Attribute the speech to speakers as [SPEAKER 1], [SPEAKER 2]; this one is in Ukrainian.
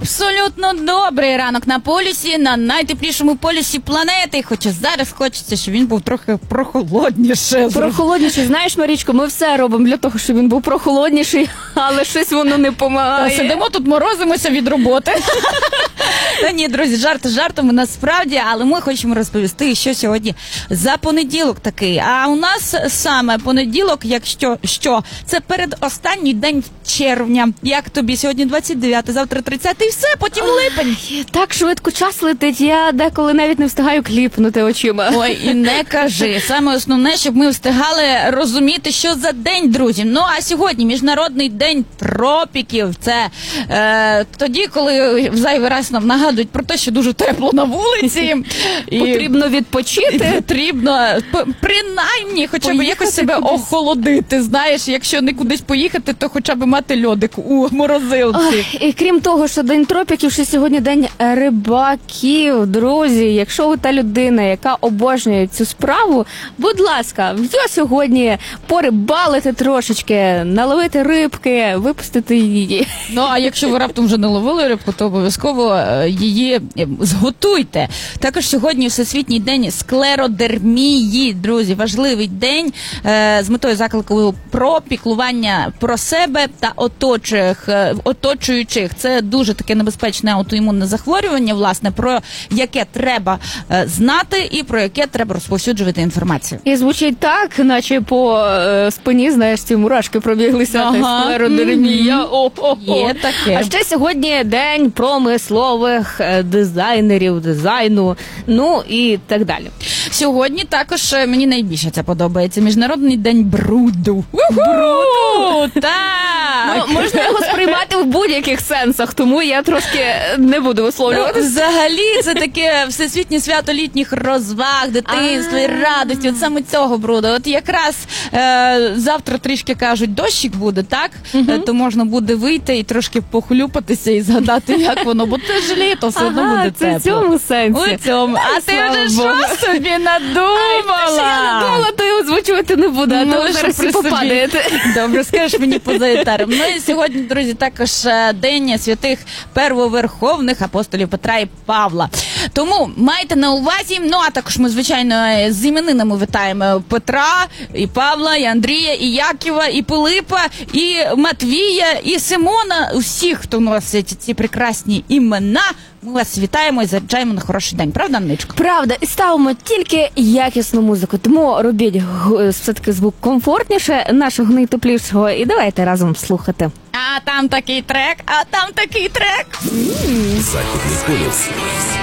[SPEAKER 1] Абсолютно добрий ранок на полюсі, на найтеплішому полюсі планети. Хоча зараз хочеться, щоб він був трохи прохолодніше.
[SPEAKER 2] Прохолодніше. Знаєш, Марічко, ми все робимо для того, щоб він був прохолодніший, але щось воно не допомагає.
[SPEAKER 1] Сидимо тут, морозимося від роботи. Та ні, друзі, жарти жартами насправді, але ми хочемо розповісти, що сьогодні за понеділок такий. А у нас саме понеділок, якщо що, це передостанній день червня. Як тобі? Сьогодні 29, завтра 30 і все, потім липень.
[SPEAKER 2] Так швидко час летить, я деколи навіть не встигаю кліпнути очима.
[SPEAKER 1] Ой, і не кажи. Саме основне, щоб ми встигали розуміти, що за день, друзі. Ну, а сьогодні Міжнародний день тропіків. Це тоді, коли в зайвий раз нам нагадують про те, що дуже тепло на вулиці. І
[SPEAKER 2] потрібно відпочити.
[SPEAKER 1] Потрібно, принаймні, хоча б якось себе охолодити. Знаєш, якщо не кудись поїхати, то хоча б мати льодик у морозилці.
[SPEAKER 2] Ой, і крім того, що День тропіків, ще сьогодні День рибаків. Друзі, якщо ви та людина, яка обожнює цю справу, будь ласка, вже сьогодні порибалити трошечки, наловити рибки, випустити її.
[SPEAKER 1] Ну, а якщо ви раптом вже не ловили рибку, то обов'язково її зготуйте. Також сьогодні Всесвітній день склеродермії, друзі, важливий день з метою заклику про піклування про себе та оточуючих. Це дуже таке небезпечне аутоімунне захворювання, власне, про яке треба знати і про яке треба розповсюджувати інформацію.
[SPEAKER 2] І звучить так, наче по спині, знаєш, ці мурашки пробіглися. Склеродермія.
[SPEAKER 1] Є таке.
[SPEAKER 2] А ще сьогодні день промислових дизайнерів, дизайну, ну і так далі.
[SPEAKER 1] Сьогодні також мені найбільше це подобається. Міжнародний день бруду.
[SPEAKER 2] Бруду!
[SPEAKER 1] Так!
[SPEAKER 2] Ну, можна його сприймати в будь-яких сенсах, тому я трошки не буду висловлювати.
[SPEAKER 1] Ну, взагалі, це таке всесвітнє свято літніх розваг, дитинства і радості. От саме цього бруду. От якраз завтра трішки кажуть, дощик буде, так? То можна буде вийти і трошки похлюпатися і згадати, як воно. Бо це ж літо, все одно буде тепло.
[SPEAKER 2] Це в цьому сенсі.
[SPEAKER 1] У цьому. А ти вже що собі надумала?
[SPEAKER 2] Я надумала, то й озвучувати не буду, а то зараз всі попадаєте.
[SPEAKER 1] Добре, скажеш мені поза етером. Ну і сьогодні, друзі, також день святих первоверховних апостолів Петра і Павла. Тому майте на увазі, ну а також ми, звичайно, з іменинами вітаємо Петра, і Павла, і Андрія, і Якова, і Пилипа, і Матвія, і Симона. Усіх, хто носить ці прекрасні імена, ми вас вітаємо і заряджаємо на хороший день. Правда, Анничко?
[SPEAKER 2] Правда. І ставимо тільки якісну музику. Тому робіть все-таки звук комфортніше, нашого найтеплішого. І давайте разом слухати.
[SPEAKER 1] А там такий трек, а там такий трек.
[SPEAKER 3] Західний полюс.